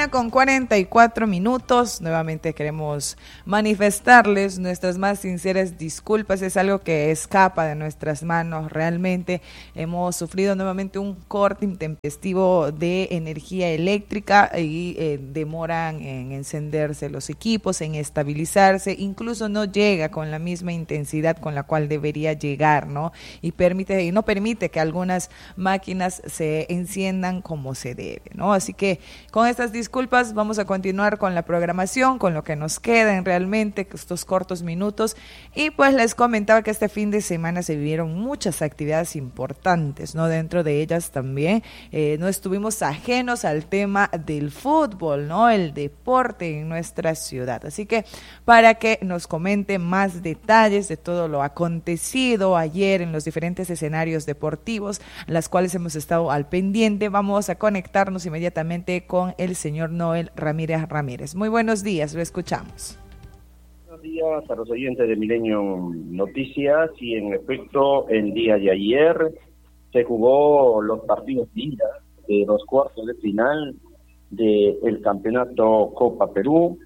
1:44. Nuevamente queremos manifestarles nuestras más sinceras disculpas. Es algo que escapa de nuestras manos. Realmente hemos sufrido nuevamente un corte intempestivo de energía eléctrica y demoran en encenderse los equipos, en estabilizarse. Incluso no llega con la misma intensidad con la cual debería llegar, ¿no? Y no permite que algunas máquinas se enciendan como se debe, ¿no? Así que con estas disculpas vamos a continuar con la programación, con lo que nos quedan realmente estos cortos minutos. Y pues les comentaba que este fin de semana se vivieron muchas actividades importantes, ¿no? Dentro de ellas también no estuvimos ajenos al tema del fútbol, ¿no? El deporte en nuestra ciudad. Así que para que nos comente más detalles de todo lo acontecido ayer en los diferentes escenarios deportivos, las cuales hemos estado al pendiente, vamos a conectarnos inmediatamente con el señor Noel Ramírez. Muy buenos días, lo escuchamos. Buenos días a los oyentes de Milenio Noticias. Y en efecto, el día de ayer se jugó los partidos de ida de los cuartos de final del campeonato Copa Perú,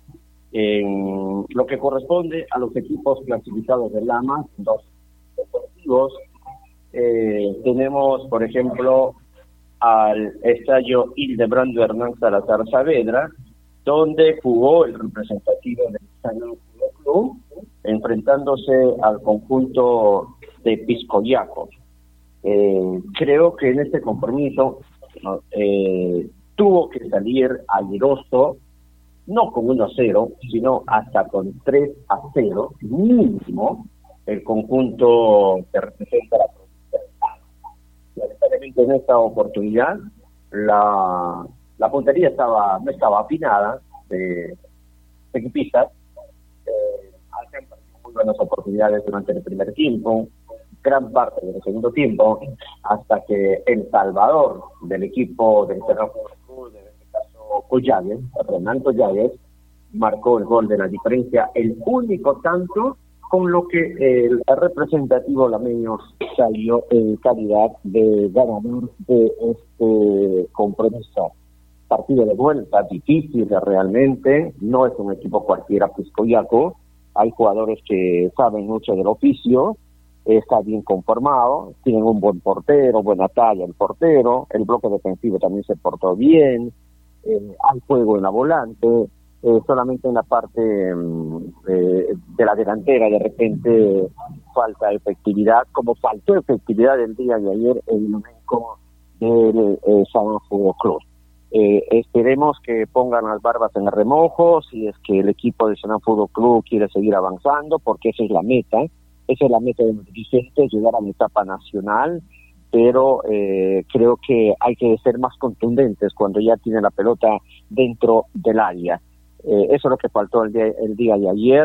en lo que corresponde a los equipos clasificados de Lamas, los deportivos. Tenemos, por ejemplo, al estadio Hildebrando Hernán Salazar Saavedra, donde jugó el representativo del San Fútbol Club, enfrentándose al conjunto de Piscoyaco. Creo que en este compromiso tuvo que salir airoso, no con 1-0, sino hasta con 3-0, mínimo, el conjunto que representa la provincia de Lima. Lamentablemente en esta oportunidad la puntería no estaba afinada de equipistas. Han perdido muy buenas oportunidades durante el primer tiempo, gran parte del segundo tiempo, hasta que el salvador del equipo del Cerro Fútbol, en este caso Collagues, Renan Collagues, marcó el gol de la diferencia, el único tanto con lo que el representativo lameño salió en calidad de ganador de este compromiso. Partido de vuelta difícil realmente, no es un equipo cualquiera Piscoyaco, hay jugadores que saben mucho del oficio, está bien conformado, tienen un buen portero, buena talla el portero, el bloque defensivo también se portó bien, hay juego en la volante, solamente en la parte de la delantera de repente falta efectividad, como faltó efectividad el día de ayer en el elenco del San Fútbol Club. Esperemos que pongan las barbas en el remojo, si es que el equipo del San Fútbol Club quiere seguir avanzando, porque esa es la meta de los dirigentes, llegar a la etapa nacional, pero creo que hay que ser más contundentes cuando ya tiene la pelota dentro del área. Eso es lo que faltó el día de ayer,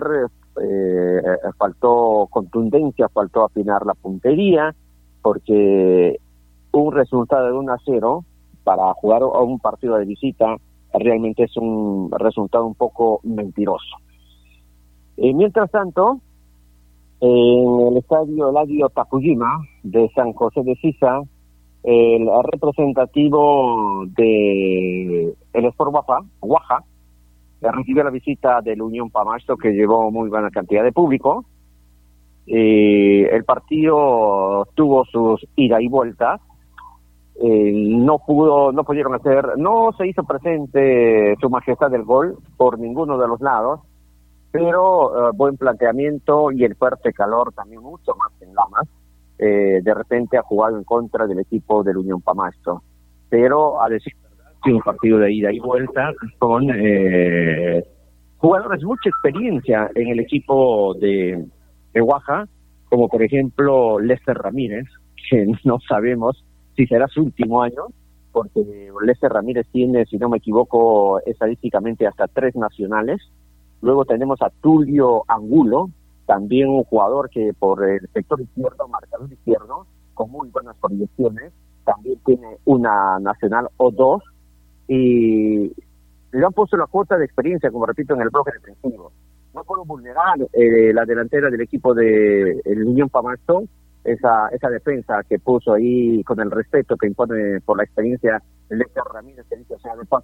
faltó contundencia, faltó afinar la puntería, porque un resultado de 1-0 para jugar a un partido de visita realmente es un resultado un poco mentiroso. Mientras tanto, en el estadio Eladio Takuyima de San José de Sisa, el representativo de el Sport Guaja, recibió la visita del Unión Pamacho, que llevó muy buena cantidad de público. El partido tuvo sus ida y vueltas. No se hizo presente su majestad del gol por ninguno de los lados, pero buen planteamiento y el fuerte calor también mucho más en Lamas. De repente ha jugado en contra del equipo del Unión Pamacho, pero a decir un partido de ida y vuelta con jugadores de mucha experiencia en el equipo de Oaxaca, como por ejemplo Lester Ramírez, que no sabemos si será su último año, porque Lester Ramírez tiene, si no me equivoco, estadísticamente hasta 3 nacionales. Luego tenemos a Tulio Angulo, también un jugador que por el sector izquierdo, marcador izquierdo, con muy buenas proyecciones, también tiene una nacional o 2, y le han puesto la cuota de experiencia, como repito, en el bloque defensivo. No puedo vulnerar la delantera del equipo de el Unión Pamacho, esa defensa que puso ahí con el respeto que impone por la experiencia el Héctor Ramírez, que dice, o sea, de paso,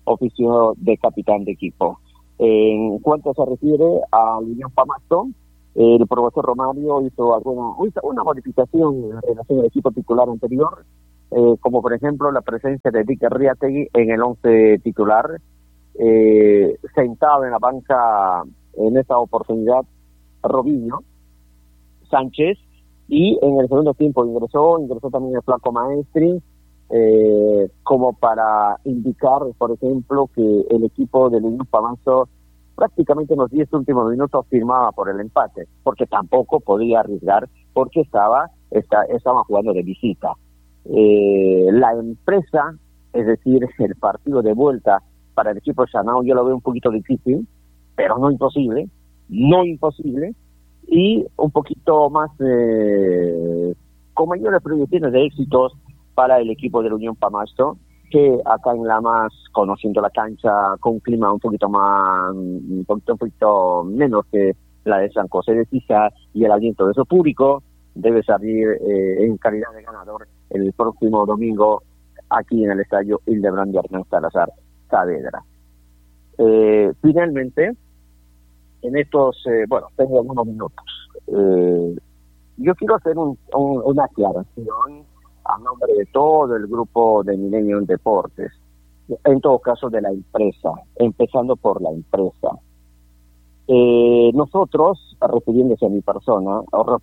oficio de capitán de equipo. En cuanto se refiere al Unión Pamasto, el profesor Romario hizo una modificación en relación al equipo titular anterior, como por ejemplo la presencia de Dick Riategui en el 11 titular, sentado en la banca en esta oportunidad Robinho Sánchez, y en el segundo tiempo ingresó también el Flaco Maestri, como para indicar, por ejemplo, que el equipo del Unión Pamasto prácticamente en los 10 últimos minutos firmaba por el empate, porque tampoco podía arriesgar, porque estaba jugando de visita. La empresa, es decir, el partido de vuelta para el equipo de Chanao, yo lo veo un poquito difícil, pero no imposible, y un poquito más con mayores proyecciones de éxitos para el equipo de la Unión Pamasto, que acá en Lamas, conociendo la cancha con un clima un poquito menos que la de San José de Tiza, y el aliento de su público, debe salir en calidad de ganador el próximo domingo aquí en el estadio Hildebrand Hernán Salazar Saavedra. Finalmente, en estos, tengo algunos minutos. Yo quiero hacer una aclaración a nombre de todo el grupo de Millennium Deportes, en todo caso de la empresa, empezando por la empresa. Nosotros, refiriéndome a mi persona,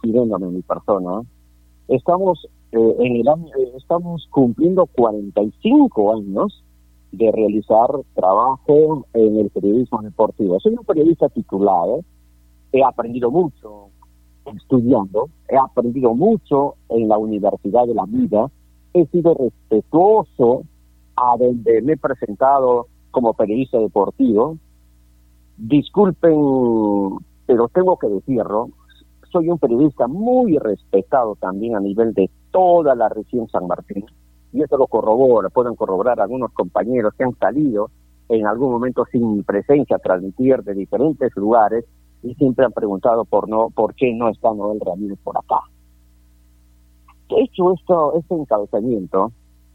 estamos estamos cumpliendo 45 años de realizar trabajo en el periodismo deportivo. Soy un periodista titulado, he aprendido mucho estudiando, he aprendido mucho en la Universidad de la Vida, he sido respetuoso a donde me he presentado como periodista deportivo. Disculpen, pero tengo que decirlo, soy un periodista muy respetado también a nivel de toda la región San Martín, y eso lo pueden corroborar algunos compañeros que han salido en algún momento sin mi presencia a transmitir de diferentes lugares, y siempre han preguntado por qué no está Noel Ramírez por acá. Hecho este encabezamiento,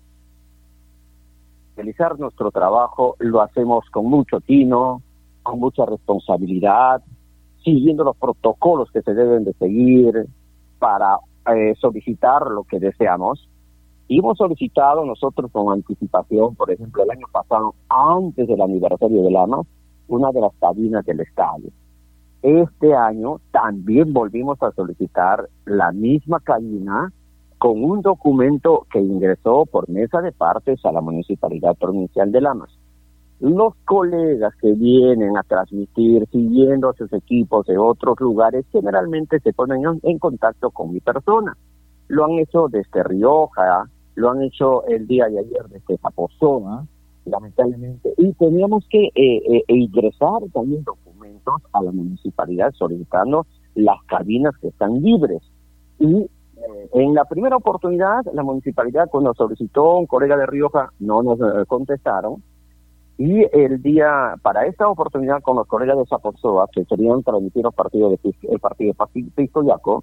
realizar nuestro trabajo lo hacemos con mucho tino, con mucha responsabilidad, siguiendo los protocolos que se deben de seguir para solicitar lo que deseamos. Y hemos solicitado nosotros con anticipación, por ejemplo, el año pasado, antes del aniversario del AMA, una de las cabinas del estadio. Este año también volvimos a solicitar la misma cabina con un documento que ingresó por mesa de partes a la Municipalidad Provincial de Lamas. Los colegas que vienen a transmitir siguiendo a sus equipos de otros lugares generalmente se ponen en contacto con mi persona. Lo han hecho desde Rioja, lo han hecho el día de ayer desde Zaposoa, lamentablemente, y teníamos que ingresar también documentos a la municipalidad solicitando las cabinas que están libres. Y en la primera oportunidad, la municipalidad, cuando solicitó un colega de Rioja, no nos contestaron. Y para esta oportunidad, con los colegas de Zaposoa, que querían transmitir el partido de Pistoyaco,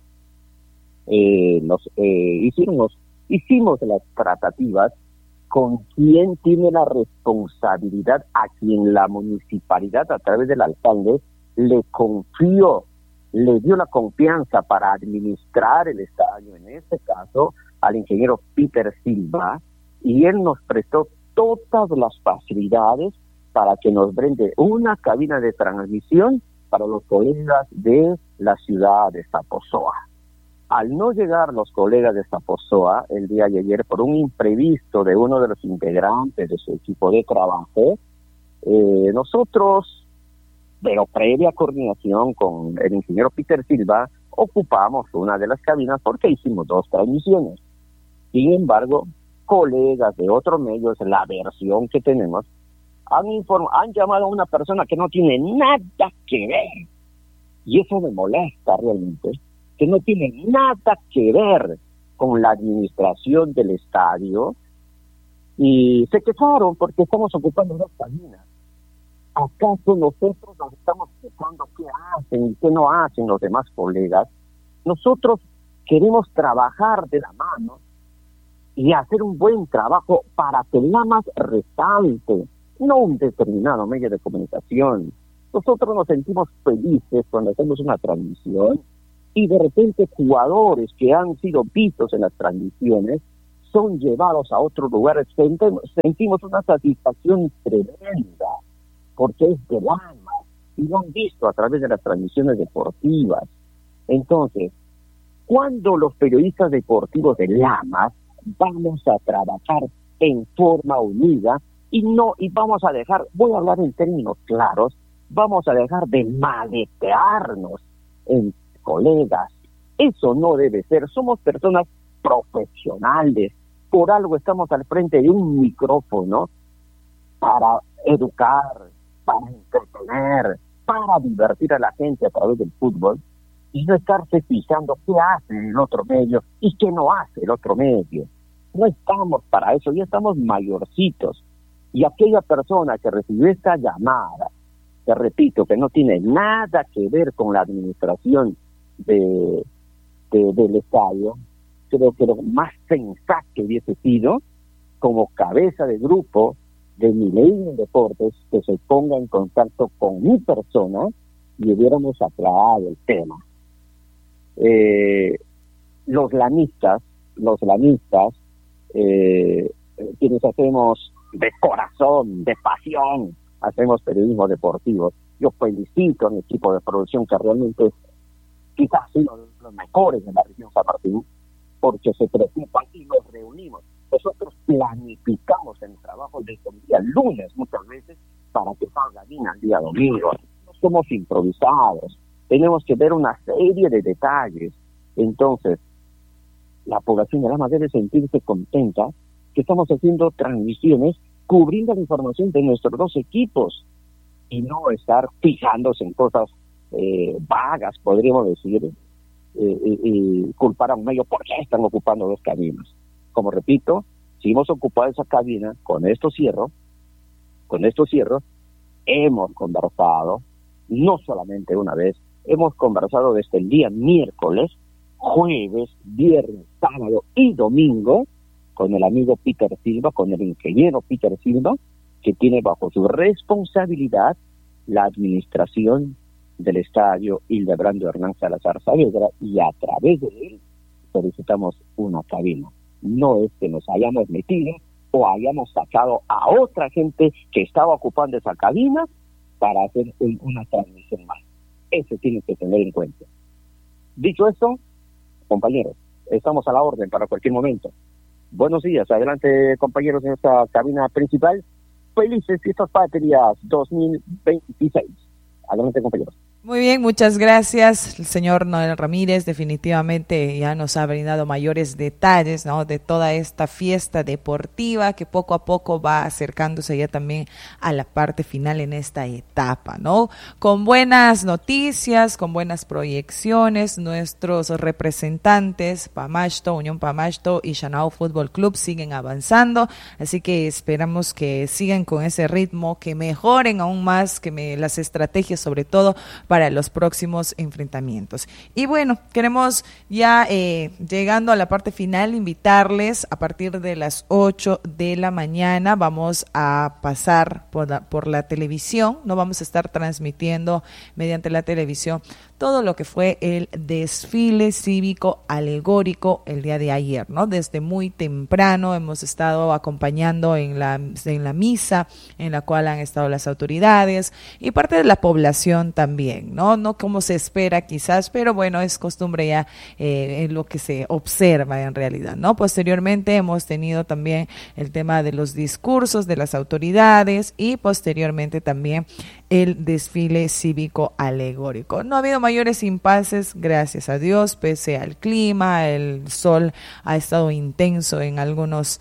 hicimos las tratativas con quien tiene la responsabilidad, a quien la municipalidad, a través del alcalde, le dio la confianza para administrar el estadio, en este caso, al ingeniero Peter Silva, y él nos prestó todas las facilidades para que nos brinde una cabina de transmisión para los colegas de la ciudad de Zaposoa. Al no llegar los colegas de Zaposoa el día de ayer por un imprevisto de uno de los integrantes de su equipo de trabajo, nosotros, pero previa coordinación con el ingeniero Peter Silva, ocupamos una de las cabinas porque hicimos 2 transmisiones. Sin embargo, colegas de otros medios, la versión que tenemos, han llamado a una persona que no tiene nada que ver, y eso me molesta realmente, que no tiene nada que ver con la administración del estadio, y se quejaron porque estamos ocupando 2 cabinas. ¿Acaso nosotros nos estamos fijando qué hacen y qué no hacen los demás colegas? Nosotros queremos trabajar de la mano y hacer un buen trabajo para que Lamas resalte no un determinado medio de comunicación. Nosotros nos sentimos felices cuando hacemos una transmisión y de repente jugadores que han sido vistos en las transmisiones son llevados a otros lugares. Sentimos una satisfacción tremenda porque es del alma y lo han visto a través de las transmisiones deportivas. Entonces, cuando los periodistas deportivos de Lamas vamos a trabajar en forma unida y vamos a dejar, voy a hablar en términos claros, vamos a dejar de maletearnos en colegas. Eso no debe ser. Somos personas profesionales. Por algo estamos al frente de un micrófono para educar, para entretener, para divertir a la gente a través del fútbol y no estarse fijando qué hace el otro medio y qué no hace el otro medio. No estamos para eso, ya estamos mayorcitos. Y aquella persona que recibió esta llamada, te repito, que no tiene nada que ver con la administración del estadio, creo que lo más sensato que hubiese sido, como cabeza de grupo de Milenio Deportes, que se ponga en contacto con mi persona y hubiéramos aclarado el tema. Los lanistas, quienes hacemos de corazón, de pasión, hacemos periodismo deportivo. Yo felicito a mi equipo de producción que realmente quizás ha sido de los mejores de la región San Martín, porque se preocupan y nos reunimos. Nosotros planificamos el trabajo desde el día lunes muchas veces para que salga bien el día domingo. No somos improvisados, tenemos que ver una serie de detalles. Entonces, la población de Lamas debe sentirse contenta que estamos haciendo transmisiones cubriendo la información de nuestros dos equipos y no estar fijándose en cosas vagas, podríamos decir, y culpar a un medio porque están ocupando dos cabinas. Como repito, si hemos ocupado esa cabina, con esto cierro, hemos conversado, no solamente una vez, hemos conversado desde el día miércoles, jueves, viernes, sábado y domingo con el amigo Peter Silva, con el ingeniero Peter Silva, que tiene bajo su responsabilidad la administración del estadio Hildebrando Hernán Salazar Saavedra, y a través de él solicitamos una cabina. No es que nos hayamos metido o hayamos sacado a otra gente que estaba ocupando esa cabina para hacer una transmisión más. Eso tiene que tener en cuenta. Dicho eso, compañeros, estamos a la orden para cualquier momento. Buenos días, adelante compañeros en esta cabina principal. Felices Fiestas Patrias 2026. Adelante compañeros. Muy bien, muchas gracias, el señor Noel Ramírez. Definitivamente ya nos ha brindado mayores detalles, ¿no?, de toda esta fiesta deportiva que poco a poco va acercándose ya también a la parte final en esta etapa, ¿no? Con buenas noticias, con buenas proyecciones, nuestros representantes, Pamashto, Unión Pamashto y Shanao Fútbol Club siguen avanzando, así que esperamos que sigan con ese ritmo, que mejoren aún más, las estrategias sobre todo para los próximos enfrentamientos. Y bueno, queremos ya llegando a la parte final, invitarles a partir de las 8 de la mañana, vamos a pasar por la televisión, no vamos a estar transmitiendo mediante la televisión todo lo que fue el desfile cívico alegórico el día de ayer, ¿no? Desde muy temprano hemos estado acompañando en la misa en la cual han estado las autoridades y parte de la población también, no como se espera quizás, pero bueno, es costumbre ya en lo que se observa en realidad, ¿no? Posteriormente hemos tenido también el tema de los discursos de las autoridades y posteriormente también el desfile cívico alegórico. No ha habido mayores impases, gracias a Dios, pese al clima, el sol ha estado intenso en algunos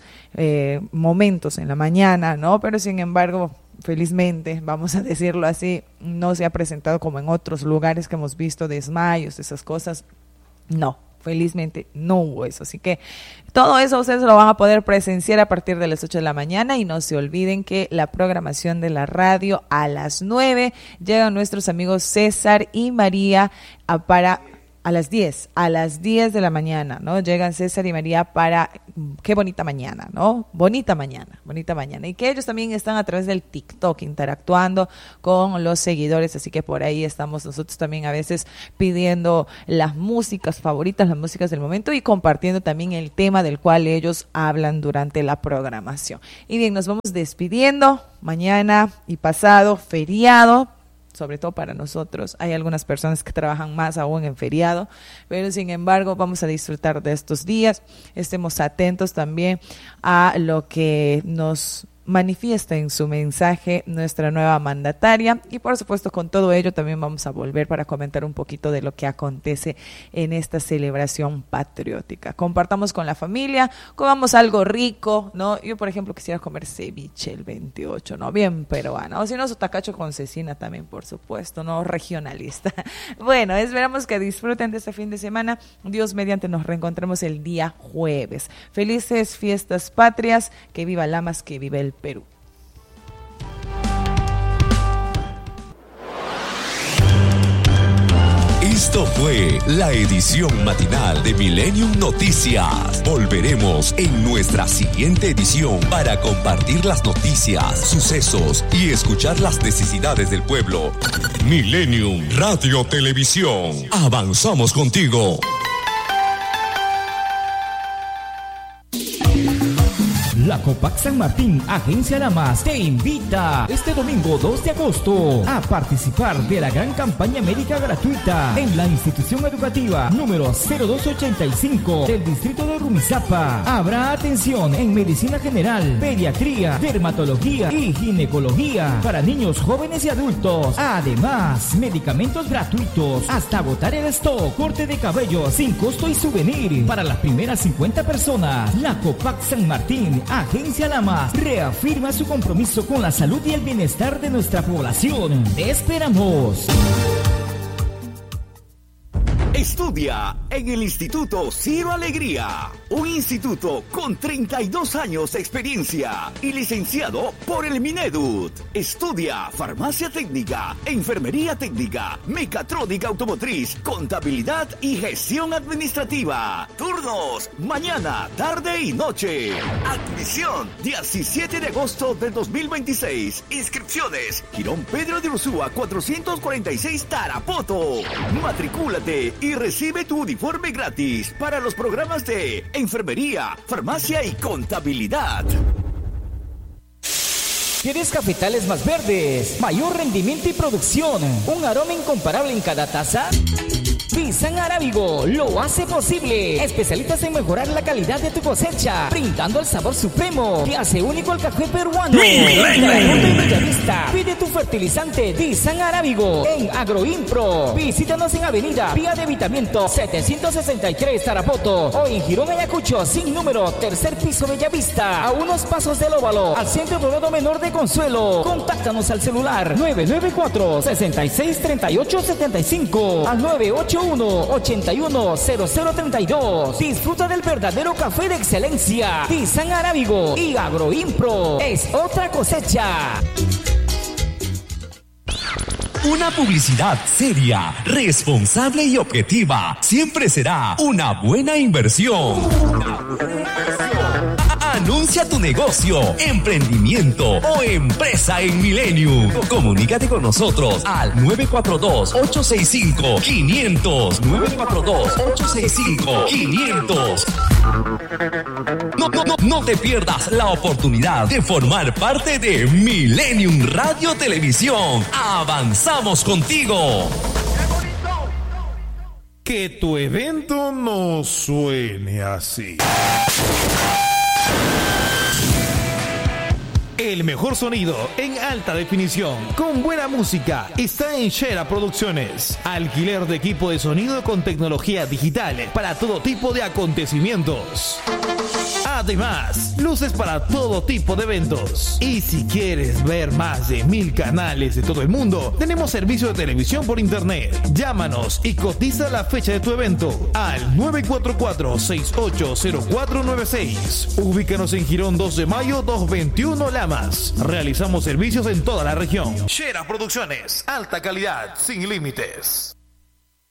momentos en la mañana, ¿no? Pero sin embargo, felizmente, vamos a decirlo así, no se ha presentado como en otros lugares que hemos visto desmayos, esas cosas, no. Felizmente no hubo eso, así que todo eso ustedes lo van a poder presenciar a partir de las 8 de la mañana y no se olviden que la programación de la radio a las 9 llegan nuestros amigos César y María para A las 10 de la mañana, ¿no? Llegan César y María para qué bonita mañana, ¿no? Bonita mañana. Y que ellos también están a través del TikTok interactuando con los seguidores, así que por ahí estamos nosotros también a veces pidiendo las músicas favoritas, las músicas del momento y compartiendo también el tema del cual ellos hablan durante la programación. Y bien, nos vamos despidiendo. Mañana y pasado, feriado, sobre todo para nosotros. Hay algunas personas que trabajan más aún en feriado, pero sin embargo vamos a disfrutar de estos días. Estemos atentos también a lo que nos manifiesta en su mensaje nuestra nueva mandataria y por supuesto con todo ello también vamos a volver para comentar un poquito de lo que acontece en esta celebración patriótica. Compartamos con la familia, comamos algo rico, ¿no? Yo por ejemplo quisiera comer ceviche el 28, ¿no? Bien peruano, o si no su tacacho con cecina también por supuesto, ¿no? Regionalista. Bueno, esperamos que disfruten de este fin de semana. Dios mediante nos reencontremos el día jueves. Felices fiestas patrias, que viva Lamas, que viva el Perú. Esto fue la edición matinal de Millennium Noticias. Volveremos en nuestra siguiente edición para compartir las noticias, sucesos y escuchar las necesidades del pueblo. Millennium Radio Televisión. Avanzamos contigo. La Copac San Martín, Agencia Lamas, te invita este domingo 2 de agosto a participar de la gran campaña médica gratuita en la institución educativa número 0285 del distrito de Rumizápa. Habrá atención en medicina general, pediatría, dermatología y ginecología para niños, jóvenes y adultos. Además, medicamentos gratuitos hasta agotar el stock, corte de cabello sin costo y souvenir para las primeras 50 personas. La Copac San Martín, Agencia Lamas, reafirma su compromiso con la salud y el bienestar de nuestra población. ¡Te esperamos! Estudia en el Instituto Ciro Alegría, un instituto con 32 años de experiencia y licenciado por el Minedut. Estudia farmacia técnica, enfermería técnica, mecatrónica automotriz, contabilidad y gestión administrativa. Turnos, mañana, tarde y noche. Admisión, 17 de agosto del 2026. Inscripciones, Girón Pedro de Ursúa 446 Tarapoto. Matricúlate y recibe tu uniforme gratis para los programas de enfermería, farmacia y contabilidad. ¿Quieres cafetales más verdes, mayor rendimiento y producción, un aroma incomparable en cada taza? Visan Arábigo lo hace posible. Especialistas en mejorar la calidad de tu cosecha, brindando el sabor supremo que hace único al café peruano. En Bellavista, pide tu fertilizante Visan Arábigo en Agroimpro. Visítanos en Avenida Vía de Evitamiento 763 Tarapoto o en Girón Ayacucho sin número, tercer piso Bellavista, a unos pasos del Óvalo, al Centro Dorado Menor de Consuelo. Contáctanos al celular 994-663875 al 981-810032. Disfruta del verdadero café de excelencia. Visan Arábigo y Agroimpro es otra cosecha. Una publicidad seria, responsable y objetiva siempre será una buena inversión. Anuncia tu negocio, emprendimiento o empresa en Millennium. Comunícate con nosotros al 942-865-500. 942-865-500. No te pierdas la oportunidad de formar parte de Millennium Radio Televisión. Avanzamos contigo. Que tu evento no suene así. El mejor sonido en alta definición, con buena música, está en Shera Producciones. Alquiler de equipo de sonido con tecnología digital para todo tipo de acontecimientos. Además, luces para todo tipo de eventos. Y si quieres ver más de 1000 canales de todo el mundo, tenemos servicio de televisión por internet. Llámanos y cotiza la fecha de tu evento al 944-680496. Ubícanos en Girón 2 de Mayo 221 Lamas. Realizamos servicios en toda la región. Shera Producciones, alta calidad, sin límites.